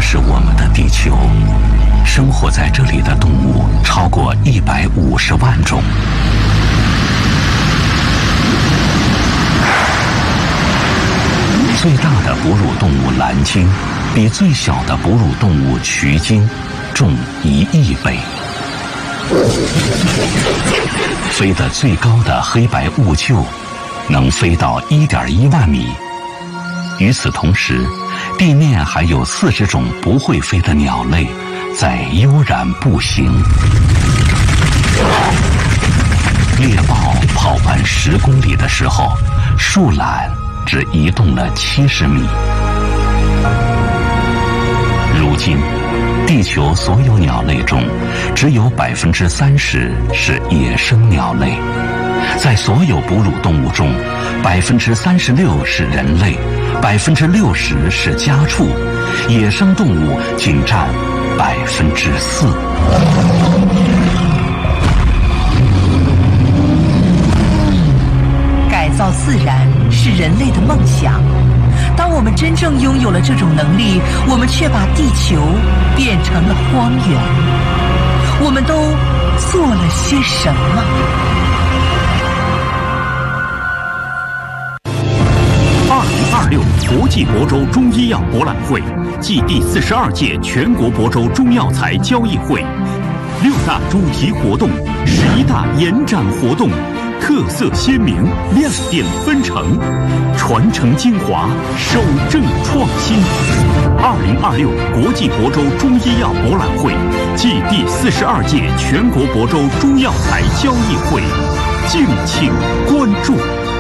这是我们的地球，生活在这里的动物超过150万种。最大的哺乳动物蓝鲸，比最小的哺乳动物渠鲸重1亿倍。飞得最高的黑白兀鹫，能飞到1.1万米。与此同时，地面还有40种不会飞的鸟类在悠然步行。猎豹跑完10公里的时候，树懒只移动了70米。如今，地球所有鸟类中，只有30%是野生鸟类。在所有哺乳动物中，36%是人类，60%是家畜，野生动物仅占4%。 改造自然是人类的梦想。当我们真正拥有了这种能力，我们却把地球变成了荒原。我们都做了些什么 ？2026国际亳州中医药博览会暨第42届全国亳州中药材交易会，6大主题活动，11大延展活动，特色鲜明，亮点纷呈，传承精华，守正创新。2026国际亳州中医药博览会暨第42届全国亳州中药材交易会，敬请关注。